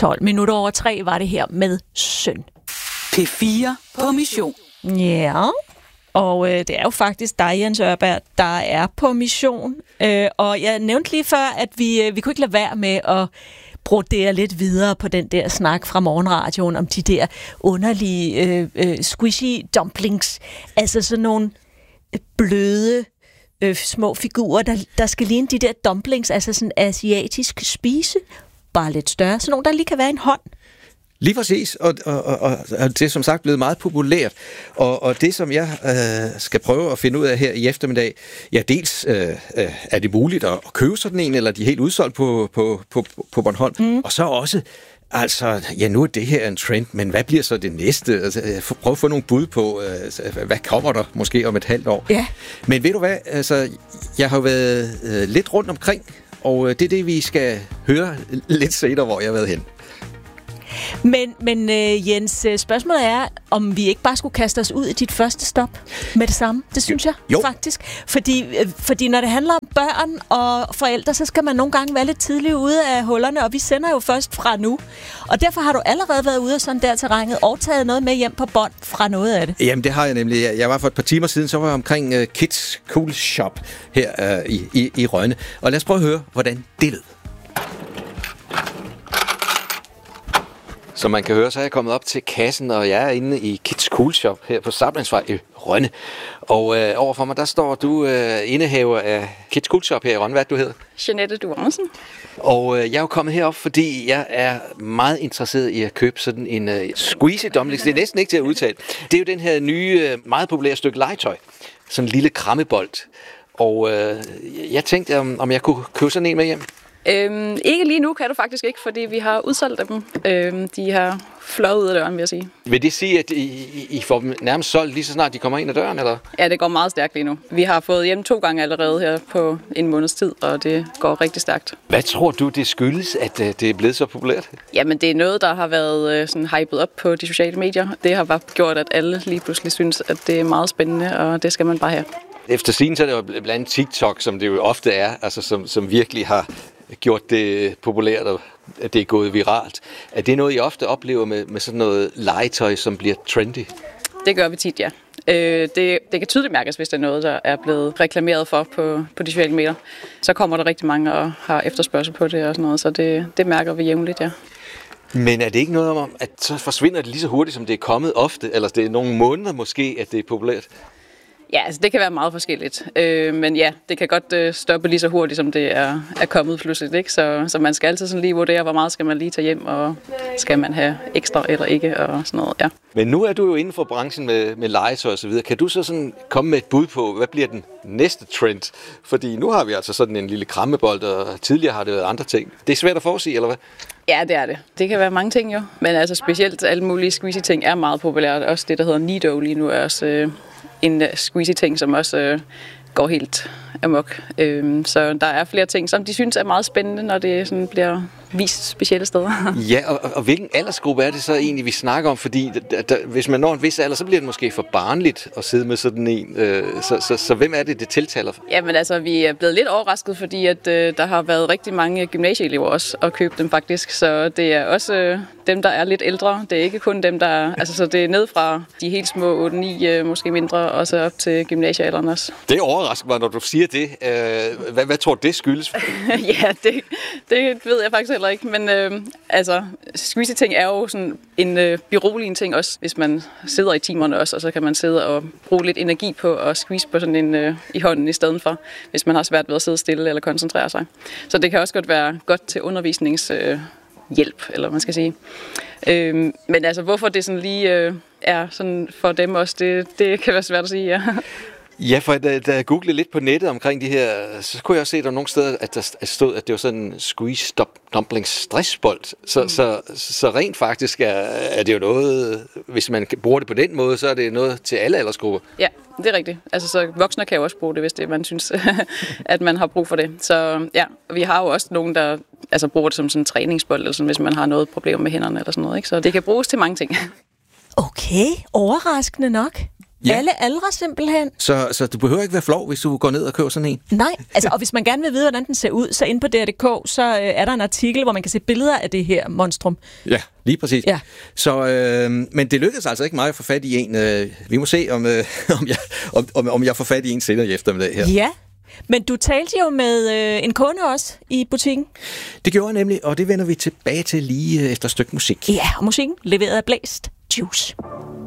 2:12 var det her med Søn. P4 på mission. Ja, og det er jo faktisk dig, Jens Ørberg, der er på mission. Og jeg nævnte lige før, at vi kunne ikke lade være med at brodere lidt videre på den der snak fra morgenradioen om de der underlige squishy dumplings. Altså sådan nogle bløde små figurer, der skal ligne de der dumplings, altså sådan asiatisk spise, bare lidt større. Sådan nogle, der lige kan være en hånd. Lige præcis, og det er som sagt blevet meget populært. Og det, som jeg skal prøve at finde ud af her i eftermiddag, ja, dels er det muligt at købe sådan en, eller de er helt udsolgt på Bornholm, og så også, altså, ja, nu er det her en trend, men hvad bliver så det næste? Altså, prøv at få nogle bud på, hvad kommer der måske om et halvt år? Ja. Men ved du hvad, altså, jeg har været lidt rundt omkring, og det er det, vi skal høre lidt senere, hvor jeg har været hen. Men Jens, spørgsmålet er, om vi ikke bare skulle kaste os ud i dit første stop med det samme. Det synes jeg faktisk. Fordi når det handler om børn og forældre, så skal man nogle gange være lidt tidligt ude af hullerne, og vi sender jo først fra nu. Og derfor har du allerede været ude af sådan der terrænet og taget noget med hjem på bånd fra noget af det. Jamen, det har jeg nemlig. Jeg var for et par timer siden, så var jeg omkring Kids Cool Shop her i Rønne. Og lad os prøve at høre, hvordan det lød. Som man kan høre, så er jeg kommet op til kassen, og jeg er inde i Kids Cool Shop her på Sablingsvej i Rønne. Og overfor mig, der står du indehaver af Kids Cool Shop her i Rønne. Hvad du hedder? Jeanette Duansen. Og jeg er jo kommet herop, fordi jeg er meget interesseret i at købe sådan en squeezy dumplings. Det er næsten ikke til at udtale. Det er jo den her nye, meget populære stykke legetøj. Sådan en lille krammebold. Og jeg tænkte, om jeg kunne købe sådan en med hjem. Ikke lige nu kan du faktisk ikke, fordi vi har udsolgt dem. De har fløjet ud af døren, vil jeg sige. Vil det sige, at I får dem nærmest solgt lige så snart de kommer ind ad døren, eller? Ja, det går meget stærkt lige nu. Vi har fået hjem 2 gange allerede her på en måneds tid, og det går rigtig stærkt. Hvad tror du, det skyldes, at det er blevet så populært? Jamen, det er noget, der har været sådan hypet op på de sociale medier. Det har bare gjort, at alle lige pludselig synes, at det er meget spændende, og det skal man bare have. Efter sigende så er det jo blandt andet TikTok, som det jo ofte er, altså som virkelig har gjort det populært, og at det er gået viralt. Er det noget, I ofte oplever med sådan noget legetøj, som bliver trendy? Det gør vi tit, ja. Det kan tydeligt mærkes, hvis det er noget, der er blevet reklameret for på de sociale medier. Så kommer der rigtig mange og har efterspørgsel på det og sådan noget, så det mærker vi jævnligt, ja. Men er det ikke noget om, at så forsvinder det lige så hurtigt, som det er kommet ofte, eller det er nogle måneder måske, at det er populært? Ja, altså det kan være meget forskelligt. Men ja, det kan godt stoppe lige så hurtigt, som det er kommet pludselig. Ikke? Så man skal altid sådan lige vurdere, hvor meget skal man lige tage hjem, og skal man have ekstra eller ikke, og sådan noget, ja. Men nu er du jo inden for branchen med legetøj og så videre. Kan du så sådan komme med et bud på, hvad bliver den næste trend? Fordi nu har vi altså sådan en lille krammebold, og tidligere har det været andre ting. Det er svært at forudsige, eller hvad? Ja, det er det. Det kan være mange ting jo. Men altså specielt alle mulige squeezy ting er meget populært. Også det, der hedder Nido lige nu, er også en squeezy ting, som også går helt amok. Så der er flere ting, som de synes er meget spændende, når det sådan bliver vist specielle steder. Ja, og hvilken aldersgruppe er det så egentlig, vi snakker om? Fordi hvis man når en vis alder, så bliver det måske for barnligt at sidde med sådan en. Så hvem er det tiltaler? Jamen altså, vi er blevet lidt overrasket, fordi at der har været rigtig mange gymnasieelever også at købe dem faktisk. Så det er også dem, der er lidt ældre. Det er ikke kun dem, der altså så det er ned fra de helt små 8-9, måske mindre, og så op til gymnasiealderen også. Det overrasker mig, når du siger det. Hvad tror du, det skyldes? Ja, det ved jeg faktisk heller ikke, men altså, squeezy ting er jo sådan en beroligende ting også, hvis man sidder i timerne også, og så kan man sidde og bruge lidt energi på at squeeze på sådan en i hånden i stedet for, hvis man har svært ved at sidde stille eller koncentrere sig. Så det kan også godt være godt til undervisningshjælp, eller hvad man skal sige. Men altså, hvorfor det sådan lige er sådan for dem også, det kan være svært at sige, ja. Ja, for da jeg googlede lidt på nettet omkring de her, så kunne jeg også se, at der var nogle steder, at der stod, at det var sådan en squeeze dumplings stressbold. Så rent faktisk er det jo noget, hvis man bruger det på den måde, så er det noget til alle aldersgrupper. Ja, det er rigtigt. Altså, så voksne kan jo også bruge det, hvis det man synes, at man har brug for det. Så ja, vi har jo også nogen, der altså, bruger det som sådan en træningsbold, eller sådan, hvis man har noget problem med hænderne eller sådan noget. Ikke? Så det kan bruges til mange ting. Okay, overraskende nok. Ja. Alle aldre simpelthen. Så du behøver ikke være flov, hvis du går ned og køber sådan en. Nej, altså, og hvis man gerne vil vide, hvordan den ser ud, så inde på DR.dk, så er der en artikel, hvor man kan se billeder af det her monstrum. Ja, lige præcis. Ja. Så, men det lykkedes altså ikke mig at få fat i en. Vi må se, om jeg får fat i en senere i eftermiddag her. Ja, men du talte jo med en kunde også i butikken. Det gjorde jeg nemlig, og det vender vi tilbage til lige efter et stykke musik. Ja, og musikken leveret af Blæst Juice.